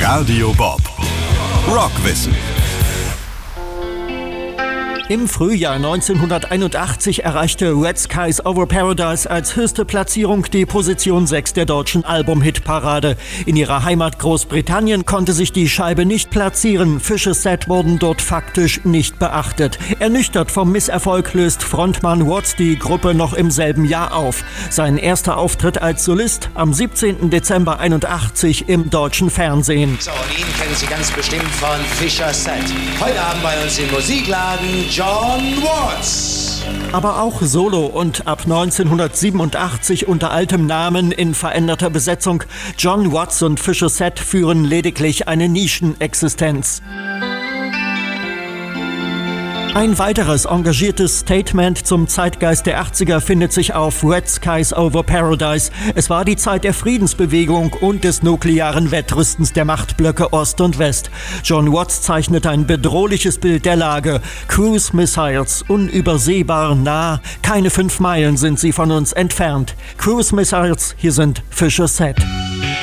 Radio Bob. Rockwissen. Im Frühjahr 1981 erreichte Red Skies Over Paradise als höchste Platzierung die Position 6 der deutschen Album-Hitparade. In ihrer Heimat Großbritannien konnte sich die Scheibe nicht platzieren. Fischer's Set wurden dort faktisch nicht beachtet. Ernüchtert vom Misserfolg löst Frontmann Watts die Gruppe noch im selben Jahr auf. Sein erster Auftritt als Solist am 17. Dezember 81 im deutschen Fernsehen. So, und ihn kennen Sie ganz bestimmt von Fischer's Set. Heute Abend bei uns im Musikladen John Watts. Aber auch solo und ab 1987 unter altem Namen in veränderter Besetzung. John Watts und Fischer's Set führen lediglich eine Nischenexistenz. Ein weiteres engagiertes Statement zum Zeitgeist der 80er findet sich auf Red Skies Over Paradise. Es war die Zeit der Friedensbewegung und des nuklearen Wettrüstens der Machtblöcke Ost und West. John Watts zeichnet ein bedrohliches Bild der Lage. Cruise Missiles, unübersehbar nah, keine 5 Meilen sind sie von uns entfernt. Cruise Missiles, hier sind Fischer's Set.